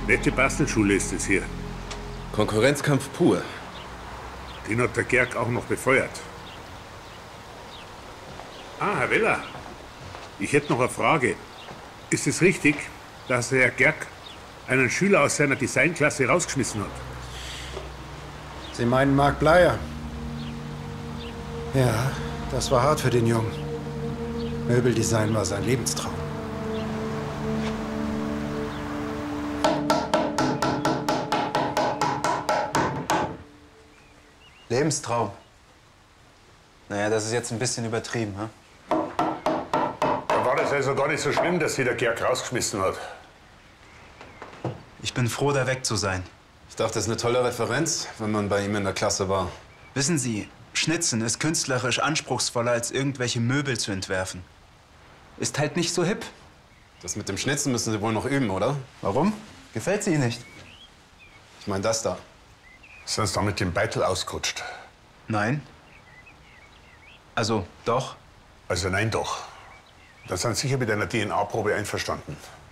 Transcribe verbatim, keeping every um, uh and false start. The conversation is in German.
Nette Bastelschule ist es hier. Konkurrenzkampf pur. Den hat der Gerg auch noch befeuert. Ah, Herr Weller. Ich hätte noch eine Frage. Ist es richtig, dass Herr Gerg einen Schüler aus seiner Designklasse rausgeschmissen hat? Sie meinen Marc Bleier? Ja, das war hart für den Jungen. Möbeldesign war sein Lebenstraum. Lebenstraum? Naja, das ist jetzt ein bisschen übertrieben, hm? Da war das also gar nicht so schlimm, dass sie der Gerg rausgeschmissen hat. Ich bin froh, da weg zu sein. Ich dachte, das ist eine tolle Referenz, wenn man bei ihm in der Klasse war. Wissen Sie, Schnitzen ist künstlerisch anspruchsvoller, als irgendwelche Möbel zu entwerfen. Ist halt nicht so hip. Das mit dem Schnitzen müssen Sie wohl noch üben, oder? Warum? Gefällt sie Ihnen nicht? Ich meine das da. Sind Sie da mit dem Beitel ausgerutscht? Nein. Also, doch. Also nein doch. Da sind Sie sicher mit einer D N A-Probe einverstanden.